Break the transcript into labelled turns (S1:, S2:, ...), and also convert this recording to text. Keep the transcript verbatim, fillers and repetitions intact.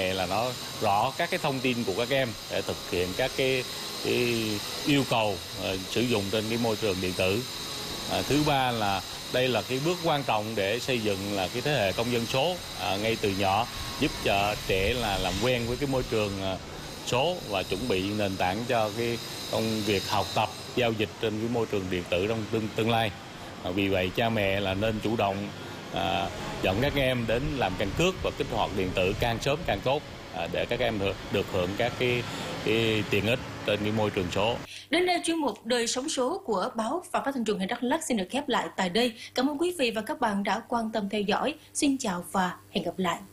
S1: mẹ là nó rõ các cái thông tin của các em để thực hiện các cái, cái yêu cầu uh, sử dụng trên cái môi trường điện tử. Uh, thứ ba là đây là cái bước quan trọng để xây dựng là cái thế hệ công dân số uh, ngay từ nhỏ, giúp cho trẻ là làm quen với cái môi trường uh, số và chuẩn bị nền tảng cho cái công việc học tập, giao dịch trên cái môi trường điện tử trong tương, tương lai. À, vì vậy cha mẹ là nên chủ động à, dẫn các em đến làm căn cước và kích hoạt điện tử càng sớm càng tốt à, để các em được, được hưởng các cái, cái tiện ích trên cái môi trường số.
S2: Đến đây chuyên mục Đời sống số của báo và phát thanh truyền hình Đắk Lắk xin được khép lại tại đây. Cảm ơn quý vị và các bạn đã quan tâm theo dõi. Xin chào và hẹn gặp lại.